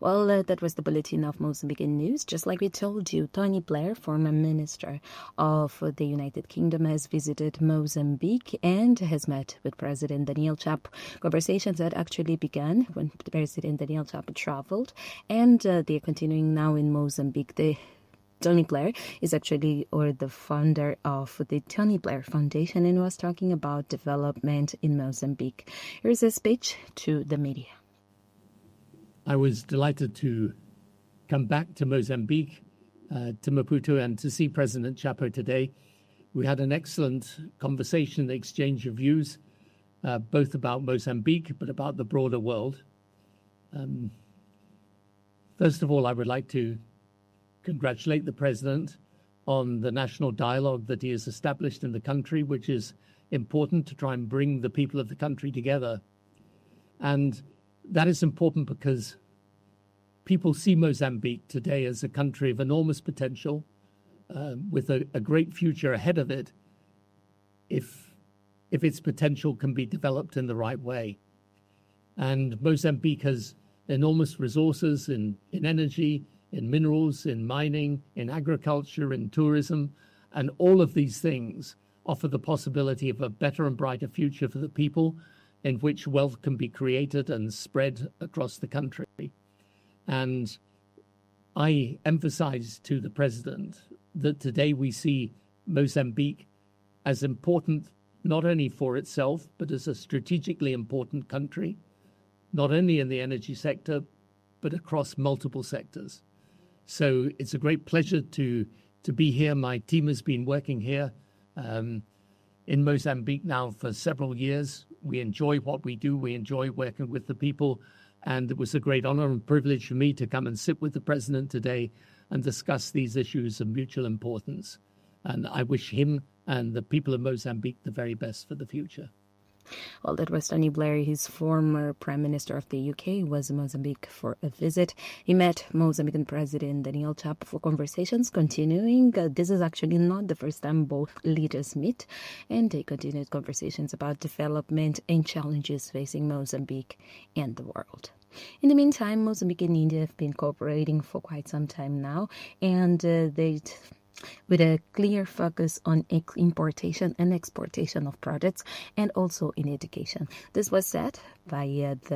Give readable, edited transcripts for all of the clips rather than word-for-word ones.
Well, that was the bulletin of Mozambican news. Just like we told you, Tony Blair, former minister of the United Kingdom, has visited Mozambique and has met with President Daniel Chapo. Conversations had actually begun when President Daniel Chapo traveled, and they are continuing now in Mozambique. Tony Blair is actually the founder of the Tony Blair Foundation and was talking about development in Mozambique. Here's a speech to the media. I was delighted to come back to Mozambique, to Maputo, and to see President Chapo today. We had an excellent conversation, exchange of views, both about Mozambique, but about the broader world. First of all, I would like to congratulate the President on the national dialogue that he has established in the country, which is important to try and bring the people of the country together. And that is important because people see Mozambique today as a country of enormous potential, with a great future ahead of it, if its potential can be developed in the right way. And Mozambique has enormous resources in energy, in minerals, in mining, in agriculture, in tourism, and all of these things offer the possibility of a better and brighter future for the people, in which wealth can be created and spread across the country. And I emphasize to the President that today we see Mozambique as important not only for itself, but as a strategically important country, not only in the energy sector, but across multiple sectors. So it's a great pleasure to be here. My team has been working here in Mozambique now for several years. We enjoy what we do. We enjoy working with the people. And it was a great honor and privilege for me to come and sit with the President today and discuss these issues of mutual importance. And I wish him and the people of Mozambique the very best for the future. Well, that was Tony Blair. His former Prime Minister of the UK was in Mozambique for a visit. He met Mozambican President Daniel Chapo for conversations continuing. This is actually not the first time both leaders meet, and they continued conversations about development and challenges facing Mozambique and the world. In the meantime, Mozambique and India have been cooperating for quite some time now, and with a clear focus on importation and exportation of products, and also in education. This was said by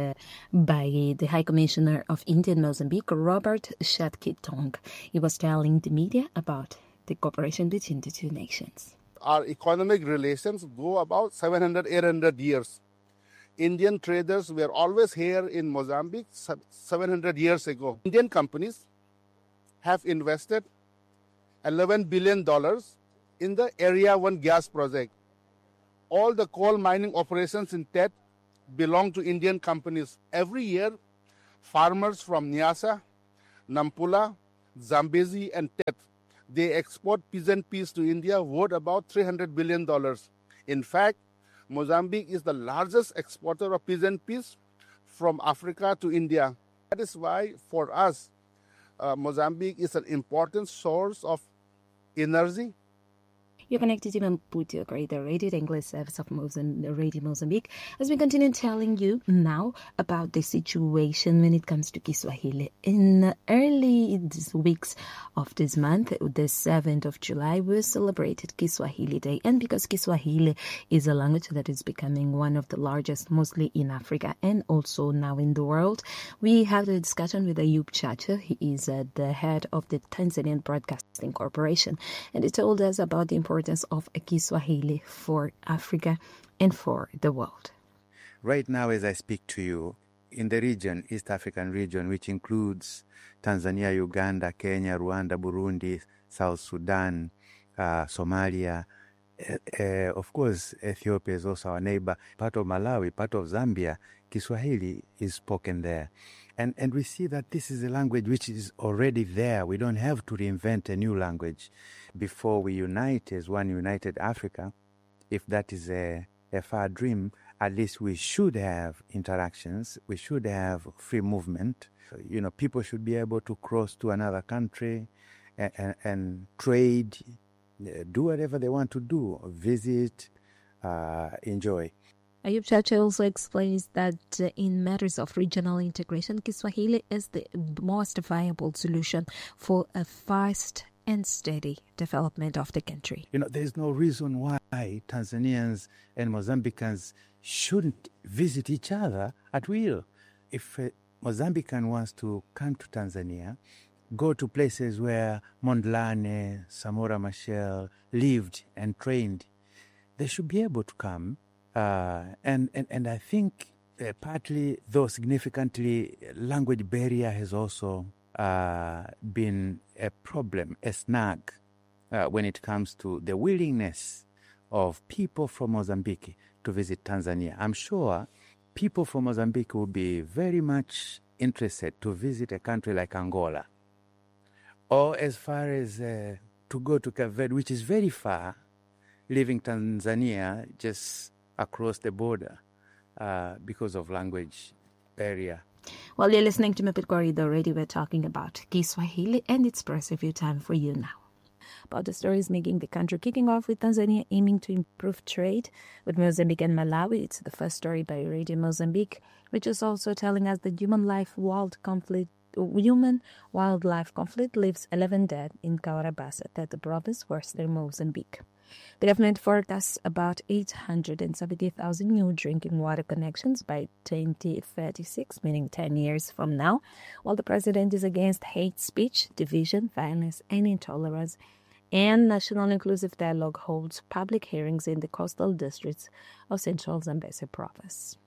the High Commissioner of India in Mozambique, Robert Shatki-Tong. He was telling the media about the cooperation between the two nations. Our economic relations go about 700, 800 years. Indian traders were always here in Mozambique 700 years ago. Indian companies have invested $11 billion in the Area 1 gas project. All the coal mining operations in TET belong to Indian companies. Every year, farmers from Nyasa, Nampula, Zambezi, and TET, they export peasant peas to India worth about $300 billion. In fact, Mozambique is the largest exporter of peasant peas from Africa to India. That is why, for us, Mozambique is an important source of energy. You're connected to Maputo, the radio English service of Radio Mozambique, as we continue telling you now about the situation when it comes to Kiswahili. In early weeks of this month, the 7th of July, we celebrated Kiswahili Day. And because Kiswahili is a language that is becoming one of the largest, mostly in Africa and also now in the world, we had a discussion with Ayub Chacha. He is the head of the Tanzanian Broadcasting Corporation. And he told us about the importance of Kiswahili for Africa and for the world. Right now, as I speak to you, in the region, East African region, which includes Tanzania, Uganda, Kenya, Rwanda, Burundi, South Sudan, Somalia, of course, Ethiopia is also our neighbor, part of Malawi, part of Zambia, Kiswahili is spoken there. And we see that this is a language which is already there. We don't have to reinvent a new language. Before we unite as one united Africa, if that is a far dream, at least we should have interactions. We should have free movement. You know, people should be able to cross to another country and trade, do whatever they want to do, visit, enjoy. Ayub Chacha also explains that in matters of regional integration, Kiswahili is the most viable solution for a fast and steady development of the country. There's no reason why Tanzanians and Mozambicans shouldn't visit each other at will. If a Mozambican wants to come to Tanzania, go to places where Mondlane, Samora Machel lived and trained, they should be able to come. And I think partly, though significantly, language barrier has also been a problem, a snag, when it comes to the willingness of people from Mozambique to visit Tanzania. I'm sure people from Mozambique will be very much interested to visit a country like Angola, or as far as to go to Cape Verde, which is very far, leaving Tanzania just across the border because of language barrier. While you're listening to Mapit Corridor Radio, we're talking about Kiswahili, and it's press review time for you now. About the stories making the country, kicking off with Tanzania aiming to improve trade with Mozambique and Malawi. It's the first story by Radio Mozambique, which is also telling us that human-wildlife conflict leaves 11 dead in Caurabassa, that the province western Mozambique. The government forecasts about 870,000 new drinking water connections by 2036, meaning 10 years from now, while the president is against hate speech, division, violence, and intolerance. And National Inclusive Dialogue holds public hearings in the coastal districts of Central Zambezi province.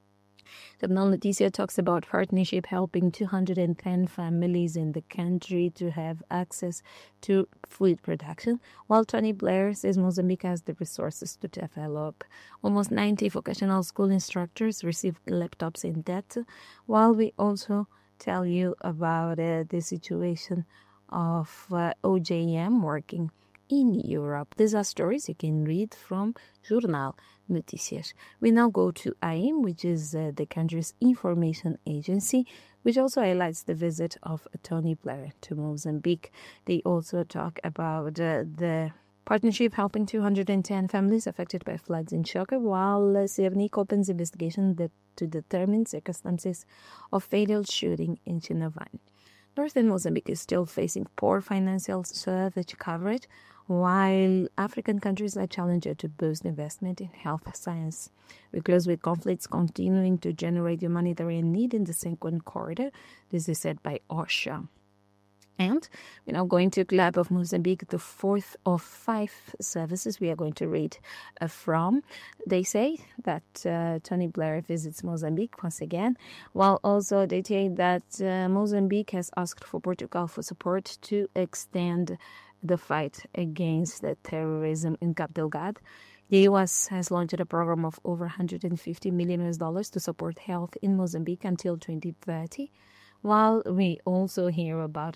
Jornal Noticia talks about partnership helping 210 families in the country to have access to food production, while Tony Blair says Mozambique has the resources to develop. Almost 90 vocational school instructors received laptops in debt, while we also tell you about the situation of OJM working in Europe. These are stories you can read from Jornal Noticias. We now go to AIM, which is the country's information agency, which also highlights the visit of Tony Blair to Mozambique. They also talk about the partnership helping 210 families affected by floods in Choco, while CEVNIC opens investigation to determine circumstances of fatal shooting in Chinavan. Northern Mozambique is still facing poor financial service coverage, while African countries are challenged to boost investment in health science. We close with conflicts continuing to generate humanitarian need in the second corridor. This is said by OSHA. And we're now going to Club of Mozambique, the fourth of 5 services we are going to read from. They say that Tony Blair visits Mozambique once again, while also they say that Mozambique has asked for Portugal for support to extend the fight against the terrorism in Cabo Delgado. The U.S. has launched a program of over $150 million to support health in Mozambique until 2030. While we also hear about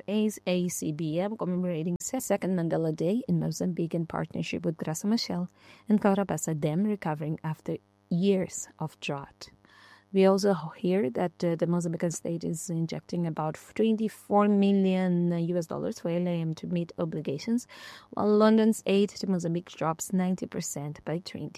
ACBM commemorating second Mandela Day in Mozambique in partnership with Graça Machel and Caurabassa Dam recovering after years of drought. We also hear that the Mozambican state is injecting about $24 million for LAM to meet obligations, while London's aid to Mozambique drops 90% by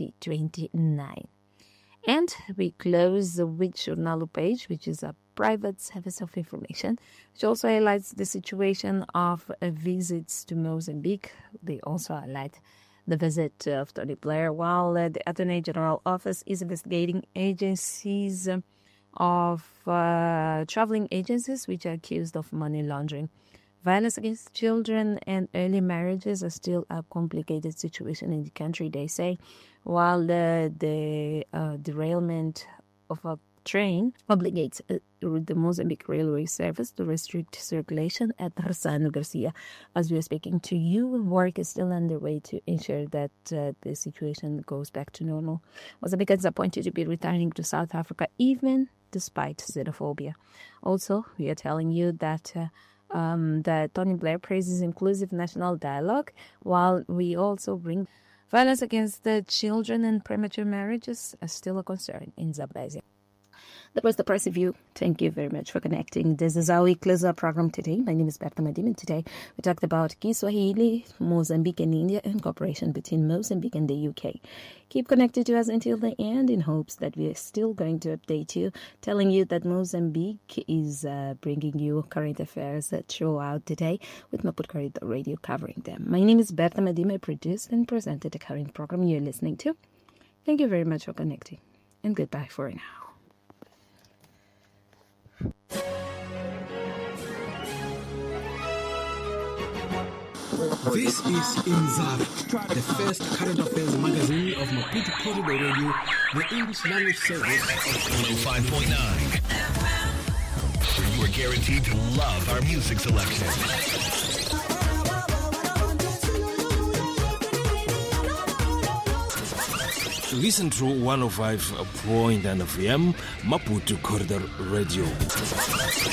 2029. And we close with Jornal Page, which is a private service of information, which also highlights the situation of visits to Mozambique. They also highlight the visit of Tony Blair, while the Attorney General Office is investigating agencies of traveling agencies which are accused of money laundering. Violence against children and early marriages are still a complicated situation in the country, they say, while the derailment of a train obligates the Mozambique Railway Service to restrict circulation at Rossano Garcia. As we are speaking to you, work is still underway to ensure that the situation goes back to normal. Mozambicans are pointed to be returning to South Africa even despite xenophobia. Also, we are telling you that Tony Blair praises inclusive national dialogue, while we also bring violence against the children and premature marriages are still a concern in Zambezi. That was the Press Review. Thank you very much for connecting. This is how we close our program today. My name is Bertha Madim, and today we talked about Kiswahili, Mozambique and India, and cooperation between Mozambique and the UK. Keep connected to us until the end in hopes that we are still going to update you, telling you that Mozambique is bringing you current affairs throughout the day with Maput Corridor Radio covering them. My name is Bertha Madim. I produced and presented the current program you're listening to. Thank you very much for connecting, and goodbye for now. This is Inzara, the first current affairs magazine of Maputo Corridor Radio, the English language service of 105.9. You are guaranteed to love our music selection. Listen to 105.9 FM, Maputo Corridor Radio.